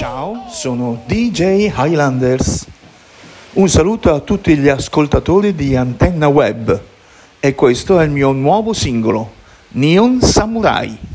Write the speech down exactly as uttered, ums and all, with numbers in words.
Ciao, sono D J Highlanders. Un saluto a tutti gli ascoltatori di Antenna Web e questo è il mio nuovo singolo, Neon Samurai.